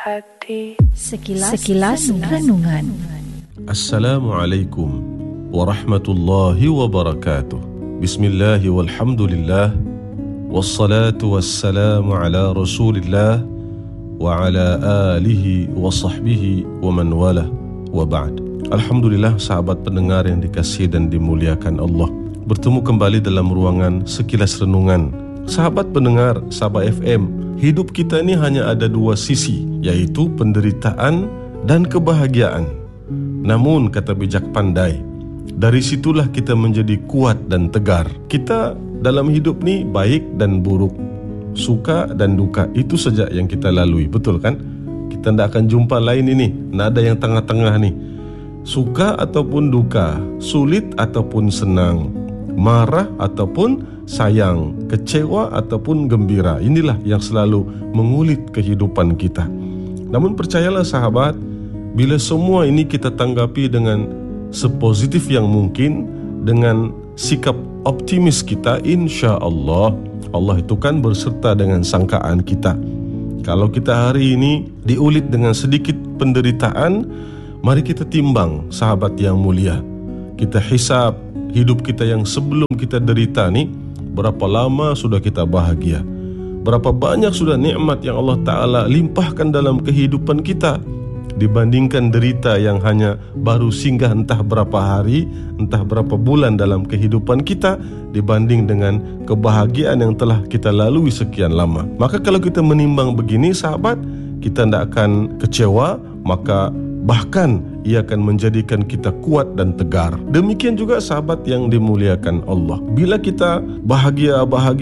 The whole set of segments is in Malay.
hati. Sekilas renungan. Assalamualaikum warahmatullahi wabarakatuh. Bismillahi walhamdulillah, wassalatu wassalamu ala rasulillah wa ala alihi wa sahbihi wa man wala wa ba'd. Alhamdulillah, sahabat pendengar yang dikasihi dan dimuliakan Allah, bertemu kembali dalam ruangan Sekilas Renungan. Sahabat pendengar Sabah FM, hidup kita ini hanya ada dua sisi, yaitu penderitaan dan kebahagiaan. Namun kata bijak pandai, dari situlah kita menjadi kuat dan tegar. Kita dalam hidup ni baik dan buruk, suka dan duka, itu saja yang kita lalui, betul kan? Kita tidak akan jumpa lain ini, tidak ada yang tengah-tengah ni. Suka ataupun duka, sulit ataupun senang, marah ataupun sayang, kecewa ataupun gembira, inilah yang selalu mengulit kehidupan kita. Namun percayalah sahabat, bila semua ini kita tanggapi dengan sepositif yang mungkin, dengan sikap optimis kita, insya Allah, Allah itu kan berserta dengan sangkaan kita. Kalau kita hari ini diulit dengan sedikit penderitaan, mari kita timbang sahabat yang mulia. Kita hisab hidup kita yang sebelum kita derita ni, berapa lama sudah kita bahagia, berapa banyak sudah nikmat yang Allah Ta'ala limpahkan dalam kehidupan kita, dibandingkan derita yang hanya baru singgah entah berapa hari, entah berapa bulan dalam kehidupan kita, dibanding dengan kebahagiaan yang telah kita lalui sekian lama. Maka kalau kita menimbang begini sahabat, kita tidak akan kecewa, maka bahkan ia akan menjadikan kita kuat dan tegar. Demikian juga sahabat yang dimuliakan Allah, bila kita bahagia,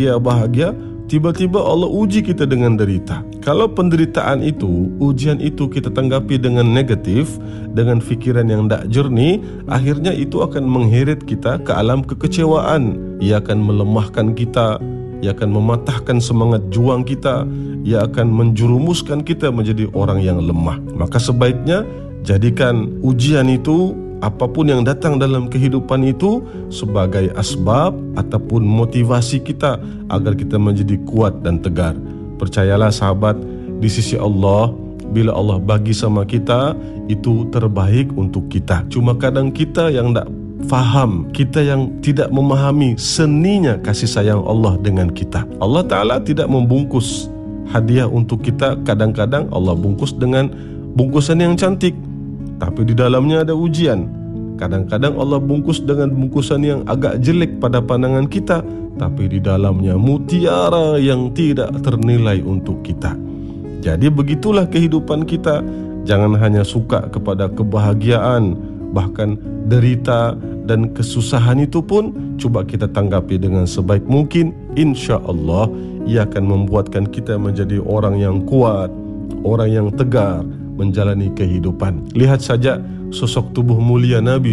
tiba-tiba Allah uji kita dengan derita. Kalau penderitaan itu, ujian itu kita tanggapi dengan negatif, dengan fikiran yang tidak jernih, akhirnya itu akan mengheret kita ke alam kekecewaan. Ia akan melemahkan kita, ia akan mematahkan semangat juang kita, ia akan menjerumuskan kita menjadi orang yang lemah. Maka sebaiknya jadikan ujian itu, apapun yang datang dalam kehidupan itu, sebagai asbab ataupun motivasi kita agar kita menjadi kuat dan tegar. Percayalah sahabat, di sisi Allah, bila Allah bagi sama kita, itu terbaik untuk kita. Cuma kadang kita yang tidak faham, kita yang tidak memahami seninya kasih sayang Allah dengan kita. Allah Ta'ala tidak membungkus hadiah untuk kita. Kadang-kadang Allah bungkus dengan bungkusan yang cantik, tapi di dalamnya ada ujian. Kadang-kadang Allah bungkus dengan bungkusan yang agak jelek pada pandangan kita, tapi di dalamnya mutiara yang tidak ternilai untuk kita. Jadi begitulah kehidupan kita. Jangan hanya suka kepada kebahagiaan, bahkan derita dan kesusahan itu pun coba kita tanggapi dengan sebaik mungkin. Insya Allah ia akan membuatkan kita menjadi orang yang kuat, orang yang tegar menjalani kehidupan. Lihat saja sosok tubuh mulia Nabi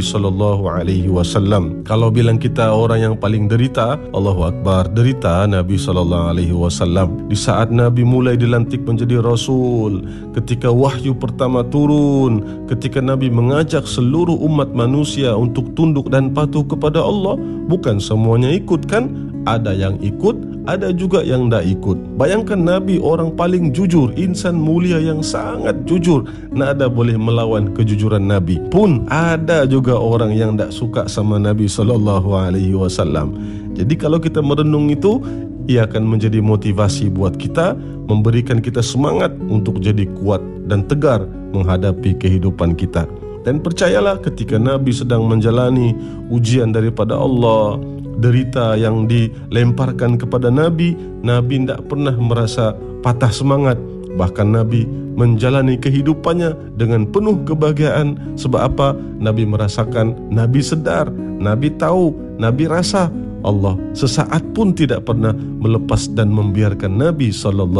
SAW. Kalau bilang kita orang yang paling derita, Allahu Akbar, derita Nabi SAW. Di saat Nabi mulai dilantik menjadi Rasul, ketika wahyu pertama turun, ketika Nabi mengajak seluruh umat manusia untuk tunduk dan patuh kepada Allah, bukan semuanya ikut kan? Ada yang ikut, ada juga yang tidak ikut. Bayangkan Nabi orang paling jujur, insan mulia yang sangat jujur, tidak ada boleh melawan kejujuran Nabi. Pun ada juga orang yang tidak suka sama Nabi SAW. Jadi kalau kita merenung itu, ia akan menjadi motivasi buat kita, memberikan kita semangat untuk jadi kuat dan tegar menghadapi kehidupan kita. Dan percayalah, ketika Nabi sedang menjalani ujian daripada Allah, derita yang dilemparkan kepada Nabi, Nabi tidak pernah merasa patah semangat. Bahkan Nabi menjalani kehidupannya dengan penuh kebahagiaan. Sebab apa? Nabi merasakan, Nabi sedar, Nabi tahu, Nabi rasa Allah sesaat pun tidak pernah melepas dan membiarkan Nabi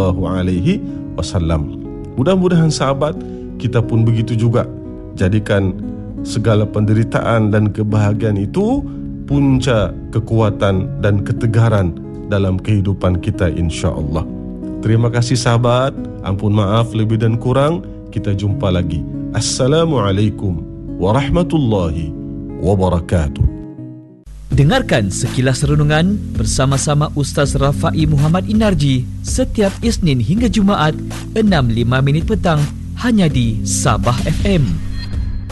SAW. Mudah-mudahan sahabat, kita pun begitu juga. Jadikan segala penderitaan dan kebahagiaan itu punca kekuatan dan ketegaran dalam kehidupan kita, insya Allah. Terima kasih sahabat. Ampun maaf lebih dan kurang. Kita jumpa lagi. Assalamualaikum warahmatullahi wabarakatuh. Dengarkan Sekilas Renungan bersama-sama Ustaz Rafai Muhammad Inarji setiap Isnin hingga Jumaat 6.05 petang hanya di Sabah FM.